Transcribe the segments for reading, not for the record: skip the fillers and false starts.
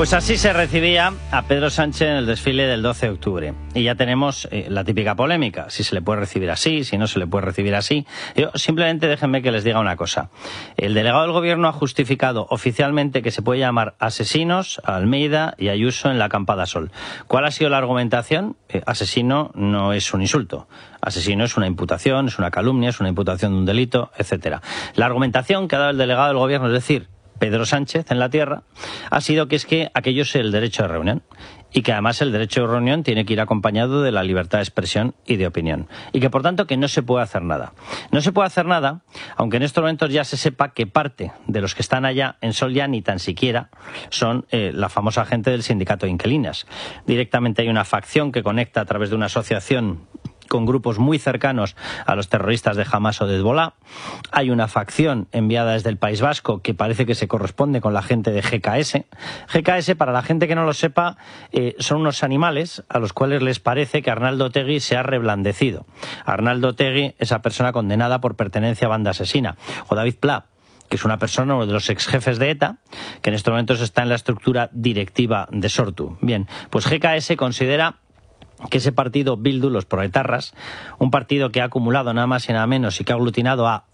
Pues así se recibía a Pedro Sánchez en el desfile del 12 de octubre. Y ya tenemos la típica polémica, si se le puede recibir así, si no se le puede recibir así. Yo simplemente déjenme que les diga una cosa. El delegado del Gobierno ha justificado oficialmente que se puede llamar asesinos a Almeida y Ayuso en la acampada Sol. ¿Cuál ha sido la argumentación? Asesino no es un insulto. Asesino es una imputación, es una calumnia, es una imputación de un delito, etcétera. La argumentación que ha dado el delegado del Gobierno, es decir, Pedro Sánchez en la tierra, ha sido que es que aquello es el derecho de reunión y que además el derecho de reunión tiene que ir acompañado de la libertad de expresión y de opinión y que por tanto que no se puede hacer nada. No se puede hacer nada, aunque en estos momentos ya se sepa que parte de los que están allá en Sol ya ni tan siquiera son la famosa gente del sindicato de inquilinas. Directamente hay una facción que conecta a través de una asociación con grupos muy cercanos a los terroristas de Hamás o de Hezbollah. Hay una facción enviada desde el País Vasco que parece que se corresponde con la gente de GKS. GKS, para la gente que no lo sepa, son unos animales a los cuales les parece que Arnaldo Otegi se ha reblandecido. Arnaldo Otegi, esa persona condenada por pertenencia a banda asesina. O David Pla, que es una persona, uno de los ex jefes de ETA, que en estos momentos está en la estructura directiva de Sortu. Bien, pues GKS considera que ese partido Bildu, los proetarras, un partido que ha acumulado nada más y nada menos y que ha aglutinado a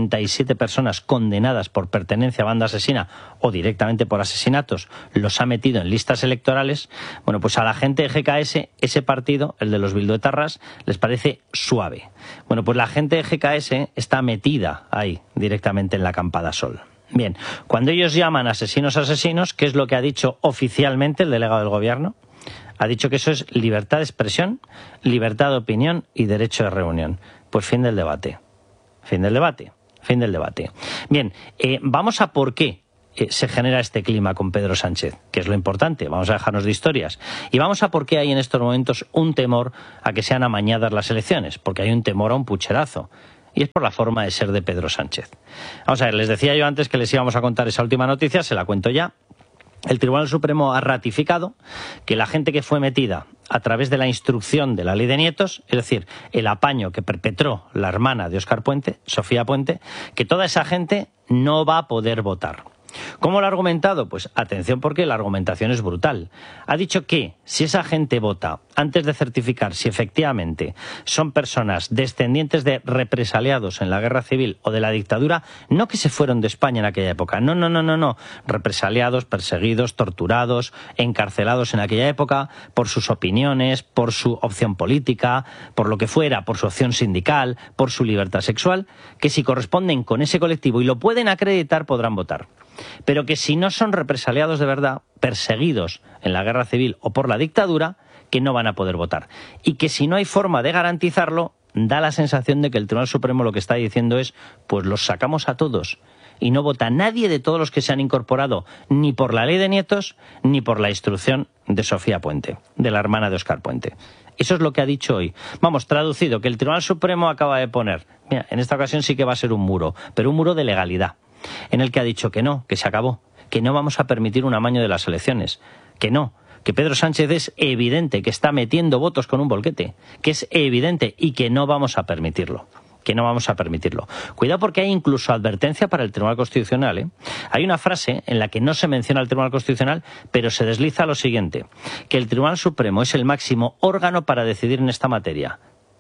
87 personas condenadas por pertenencia a banda asesina o directamente por asesinatos, los ha metido en listas electorales. Bueno, pues a la gente de GKS, ese partido, el de los bilduetarras, les parece suave. Bueno, pues la gente de GKS está metida ahí, directamente en la acampada Sol. Bien, cuando ellos llaman asesinos, ¿qué es lo que ha dicho oficialmente el delegado del Gobierno? Ha dicho que eso es libertad de expresión, libertad de opinión y derecho de reunión. Pues fin del debate. Fin del debate. Fin del debate. Bien, vamos a por qué se genera este clima con Pedro Sánchez, que es lo importante. Vamos a dejarnos de historias. Y vamos a por qué hay en estos momentos un temor a que sean amañadas las elecciones. Porque hay un temor a un pucherazo. Y es por la forma de ser de Pedro Sánchez. Vamos a ver, les decía yo antes que les íbamos a contar esa última noticia, se la cuento ya. El Tribunal Supremo ha ratificado que la gente que fue metida a través de la instrucción de la ley de nietos, es decir, el apaño que perpetró la hermana de Óscar Puente, Sofía Puente, que toda esa gente no va a poder votar. ¿Cómo lo ha argumentado? Pues atención, porque la argumentación es brutal. Ha dicho que si esa gente vota antes de certificar si efectivamente son personas descendientes de represaliados en la guerra civil o de la dictadura, no que se fueron de España en aquella época, no, represaliados, perseguidos, torturados, encarcelados en aquella época por sus opiniones, por su opción política, por lo que fuera, por su opción sindical, por su libertad sexual, que si corresponden con ese colectivo y lo pueden acreditar podrán votar. Pero que si no son represaliados de verdad, perseguidos en la guerra civil o por la dictadura, que no van a poder votar. Y que si no hay forma de garantizarlo, da la sensación de que el Tribunal Supremo lo que está diciendo es, pues los sacamos a todos. Y no vota nadie de todos los que se han incorporado, ni por la ley de nietos, ni por la instrucción de Sofía Puente, de la hermana de Óscar Puente. Eso es lo que ha dicho hoy. Vamos, traducido, que el Tribunal Supremo acaba de poner, mira, en esta ocasión sí que va a ser un muro, pero un muro de legalidad, en el que ha dicho que no, que se acabó, que no vamos a permitir un amaño de las elecciones, que no, que Pedro Sánchez es evidente que está metiendo votos con un bolquete, que es evidente y que no vamos a permitirlo. Que no vamos a permitirlo. Cuidado, porque hay incluso advertencia para el Tribunal Constitucional, ¿eh? Hay una frase en la que no se menciona el Tribunal Constitucional, pero se desliza lo siguiente, que el Tribunal Supremo es el máximo órgano para decidir en esta materia.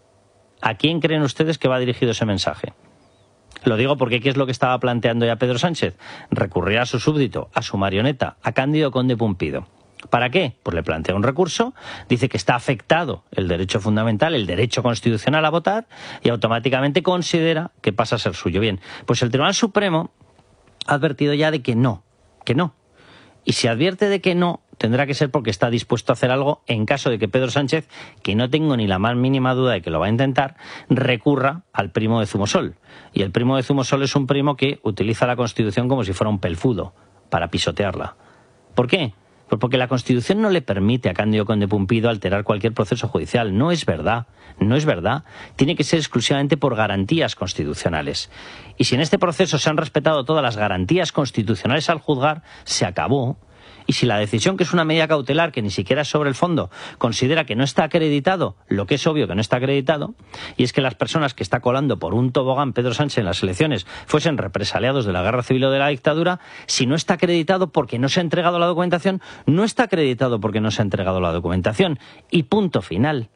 ¿A quién creen ustedes que va dirigido ese mensaje? Lo digo porque ¿qué es lo que estaba planteando ya Pedro Sánchez? Recurrir a su súbdito, a su marioneta, a Cándido Conde Pumpido. ¿Para qué? Pues le plantea un recurso, dice que está afectado el derecho fundamental, el derecho constitucional a votar, y automáticamente considera que pasa a ser suyo. Bien, pues el Tribunal Supremo ha advertido ya de que no, que no. Y si advierte de que no, tendrá que ser porque está dispuesto a hacer algo en caso de que Pedro Sánchez, que no tengo ni la más mínima duda de que lo va a intentar, recurra al primo de Zumosol. Y el primo de Zumosol es un primo que utiliza la Constitución como si fuera un pelfudo, para pisotearla. ¿Por qué? Pues porque la Constitución no le permite a Cándido Conde Pumpido alterar cualquier proceso judicial. No es verdad, no es verdad. Tiene que ser exclusivamente por garantías constitucionales. Y si en este proceso se han respetado todas las garantías constitucionales al juzgar, se acabó. Y si la decisión, que es una medida cautelar que ni siquiera es sobre el fondo, considera que no está acreditado, lo que es obvio que no está acreditado, y es que las personas que está colando por un tobogán Pedro Sánchez en las elecciones fuesen represaliados de la guerra civil o de la dictadura, si no está acreditado porque no se ha entregado la documentación, no está acreditado porque no se ha entregado la documentación. Y punto final.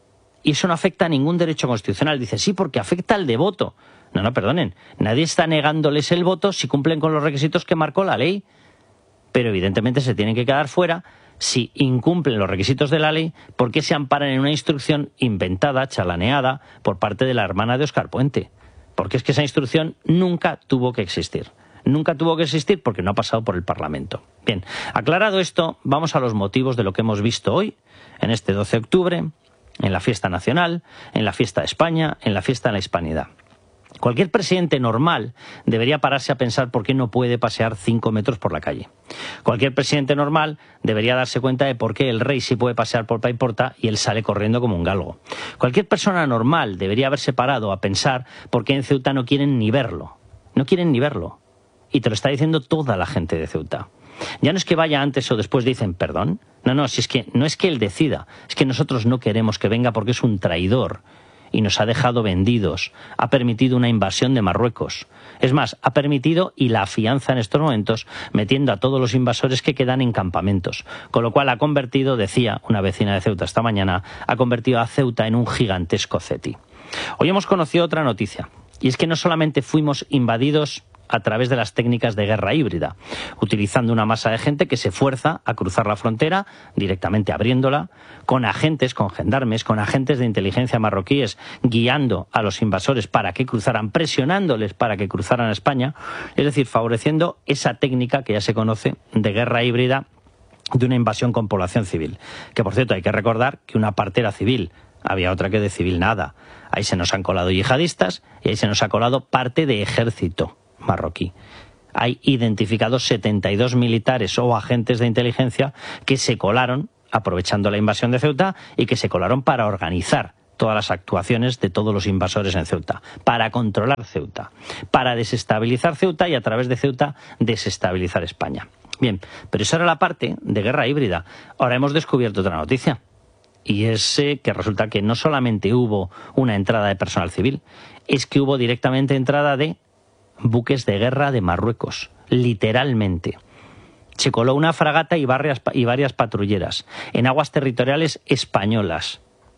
Y eso no afecta a ningún derecho constitucional. Dice, sí, porque afecta al de voto. No, perdonen. Nadie está negándoles el voto si cumplen con los requisitos que marcó la ley. Pero evidentemente se tienen que quedar fuera si incumplen los requisitos de la ley, porque se amparan en una instrucción inventada, chalaneada, por parte de la hermana de Óscar Puente. Porque es que esa instrucción nunca tuvo que existir. Nunca tuvo que existir porque no ha pasado por el Parlamento. Bien, aclarado esto, vamos a los motivos de lo que hemos visto hoy, en este 12 de octubre, en la fiesta nacional, en la fiesta de España, en la fiesta de la hispanidad. Cualquier presidente normal debería pararse a pensar por qué no puede pasear 5 metros por la calle. Cualquier presidente normal debería darse cuenta de por qué el rey sí puede pasear por Paiporta y él sale corriendo como un galgo. Cualquier persona normal debería haberse parado a pensar por qué en Ceuta no quieren ni verlo. No quieren ni verlo. Y te lo está diciendo toda la gente de Ceuta. Ya no es que vaya antes o después, dicen perdón. No, si es que no es que él decida, es que nosotros no queremos que venga porque es un traidor y nos ha dejado vendidos, ha permitido una invasión de Marruecos. Es más, ha permitido y la afianza en estos momentos metiendo a todos los invasores que quedan en campamentos. Con lo cual ha convertido, decía una vecina de Ceuta esta mañana, ha convertido a Ceuta en un gigantesco Ceti. Hoy hemos conocido otra noticia, y es que no solamente fuimos invadidos a través de las técnicas de guerra híbrida, utilizando una masa de gente que se fuerza a cruzar la frontera, directamente abriéndola, con agentes, con gendarmes, con agentes de inteligencia marroquíes guiando a los invasores para que cruzaran, presionándoles para que cruzaran a España, es decir, favoreciendo esa técnica que ya se conoce de guerra híbrida, de una invasión con población civil. Que, por cierto, hay que recordar que una parte era civil, había otra que de civil nada. Ahí se nos han colado yihadistas y ahí se nos ha colado parte de ejército marroquí. Hay identificados 72 militares o agentes de inteligencia que se colaron, aprovechando la invasión de Ceuta, y que se colaron para organizar todas las actuaciones de todos los invasores en Ceuta, para controlar Ceuta, para desestabilizar Ceuta y a través de Ceuta desestabilizar España. Bien, pero esa era la parte de guerra híbrida. Ahora hemos descubierto otra noticia, y es que resulta que no solamente hubo una entrada de personal civil, es que hubo directamente entrada de buques de guerra de Marruecos, literalmente. Se coló una fragata y varias patrulleras en aguas territoriales españolas.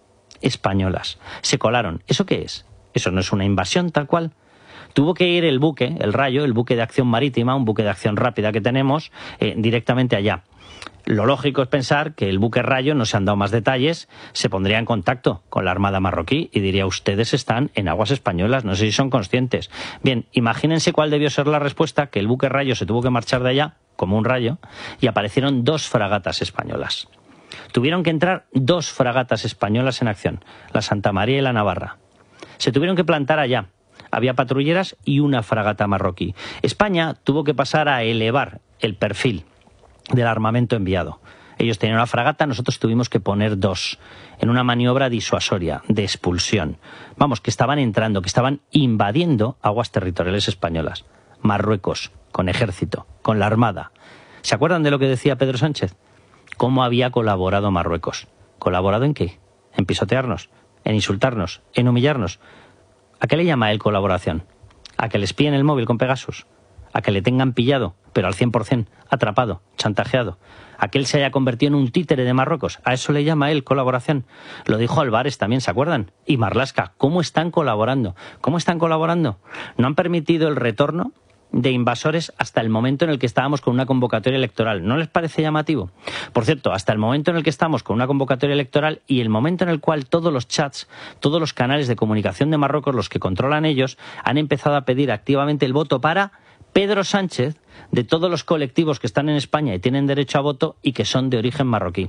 Se colaron. ¿Eso qué es? Eso no es una invasión tal cual. Tuvo que ir el buque, el Rayo, el buque de acción marítima, un buque de acción rápida que tenemos, directamente allá. Lo lógico es pensar que el buque Rayo, no se han dado más detalles, se pondría en contacto con la Armada marroquí y diría, ustedes están en aguas españolas, no sé si son conscientes. Bien, imagínense cuál debió ser la respuesta, que el buque Rayo se tuvo que marchar de allá, como un rayo, y aparecieron 2 fragatas españolas. Tuvieron que entrar 2 fragatas españolas en acción, la Santa María y la Navarra. Se tuvieron que plantar allá. Había patrulleras y una fragata marroquí. España tuvo que pasar a elevar el perfil del armamento enviado. Ellos tenían una fragata, nosotros tuvimos que poner 2 en una maniobra disuasoria, de expulsión. Vamos, que estaban entrando, que estaban invadiendo aguas territoriales españolas. Marruecos, con ejército, con la armada. ¿Se acuerdan de lo que decía Pedro Sánchez? ¿Cómo había colaborado Marruecos? ¿Colaborado en qué? ¿En pisotearnos? ¿En insultarnos? ¿En humillarnos? ¿A qué le llama él colaboración? ¿A que le espíen el móvil con Pegasus? ¿A que le tengan pillado, pero al 100%, atrapado, chantajeado? ¿A que él se haya convertido en un títere de Marruecos? ¿A eso le llama él colaboración? Lo dijo Álvarez también, ¿se acuerdan? Y Marlaska, ¿cómo están colaborando? ¿Cómo están colaborando? ¿No han permitido el retorno de invasores hasta el momento en el que estábamos con una convocatoria electoral? ¿No les parece llamativo? Por cierto, hasta el momento en el que estamos con una convocatoria electoral y el momento en el cual todos los chats, todos los canales de comunicación de Marruecos, los que controlan ellos, han empezado a pedir activamente el voto para Pedro Sánchez, de todos los colectivos que están en España y tienen derecho a voto y que son de origen marroquí.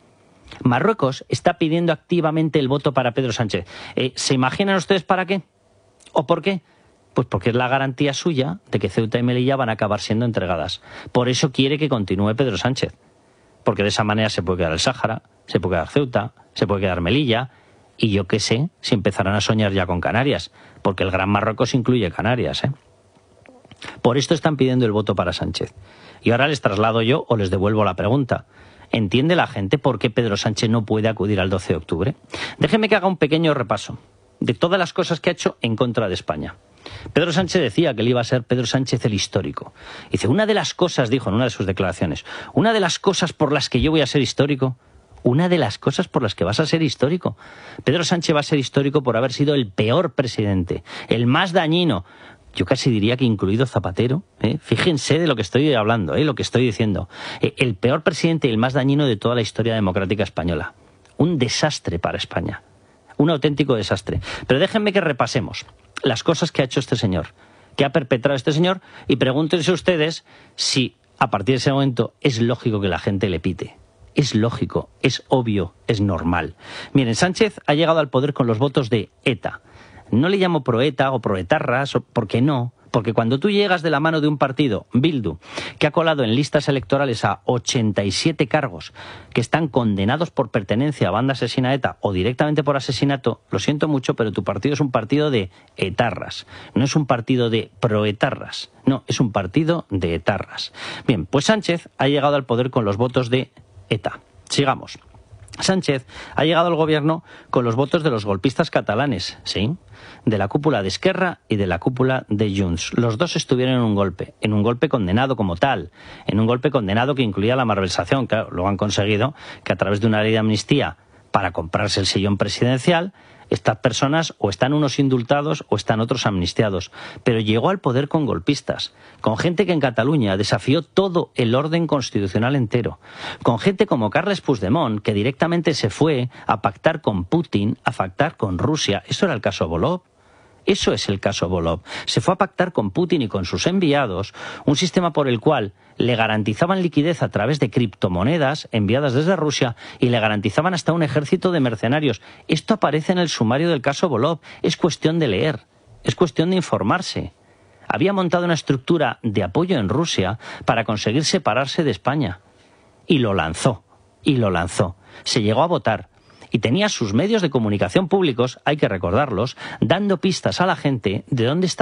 Marruecos está pidiendo activamente el voto para Pedro Sánchez. ¿Se imaginan ustedes para qué? ¿O por qué? Pues porque es la garantía suya de que Ceuta y Melilla van a acabar siendo entregadas. Por eso quiere que continúe Pedro Sánchez. Porque de esa manera se puede quedar el Sáhara, se puede quedar Ceuta, se puede quedar Melilla, y yo qué sé si empezarán a soñar ya con Canarias, porque el Gran Marruecos incluye Canarias, ¿eh? Por esto están pidiendo el voto para Sánchez. Y ahora les traslado yo o les devuelvo la pregunta. ¿Entiende la gente por qué Pedro Sánchez no puede acudir al 12 de octubre? Déjenme que haga un pequeño repaso de todas las cosas que ha hecho en contra de España. Pedro Sánchez decía que él iba a ser Pedro Sánchez el histórico. Dice, una de las cosas, dijo en una de sus declaraciones, una de las cosas por las que yo voy a ser histórico, una de las cosas por las que vas a ser histórico. Pedro Sánchez va a ser histórico por haber sido el peor presidente, el más dañino. Yo casi diría que incluido Zapatero, fíjense de lo que estoy hablando, lo que estoy diciendo. El peor presidente y el más dañino de toda la historia democrática española. Un desastre para España. Un auténtico desastre. Pero déjenme que repasemos las cosas que ha hecho este señor, que ha perpetrado este señor, y pregúntense ustedes si a partir de ese momento es lógico que la gente le pite. Es lógico, es obvio, es normal. Miren, Sánchez ha llegado al poder con los votos de ETA. No le llamo proeta o proetarras, porque no. Porque cuando tú llegas de la mano de un partido, Bildu, que ha colado en listas electorales a 87 cargos que están condenados por pertenencia a banda asesina ETA o directamente por asesinato, lo siento mucho, pero tu partido es un partido de etarras. No es un partido de proetarras. No, es un partido de etarras. Bien, pues Sánchez ha llegado al poder con los votos de ETA. Sigamos. Sánchez ha llegado al gobierno con los votos de los golpistas catalanes, ¿sí? De la cúpula de Esquerra y de la cúpula de Junts. Los dos estuvieron en un golpe condenado como tal, en un golpe condenado que incluía la malversación. Claro, luego han conseguido que a través de una ley de amnistía para comprarse el sillón presidencial, estas personas o están unos indultados o están otros amnistiados. Pero llegó al poder con golpistas, con gente que en Cataluña desafió todo el orden constitucional entero, con gente como Carles Puigdemont, que directamente se fue a pactar con Putin, a pactar con Rusia. Eso era el caso Volov. Eso es el caso Volov. Se fue a pactar con Putin y con sus enviados un sistema por el cual le garantizaban liquidez a través de criptomonedas enviadas desde Rusia y le garantizaban hasta un ejército de mercenarios. Esto aparece en el sumario del caso Volov. Es cuestión de leer, es cuestión de informarse. Había montado una estructura de apoyo en Rusia para conseguir separarse de España. Y lo lanzó, Se llegó a votar. Y tenía sus medios de comunicación públicos, hay que recordarlos, dando pistas a la gente de dónde estaba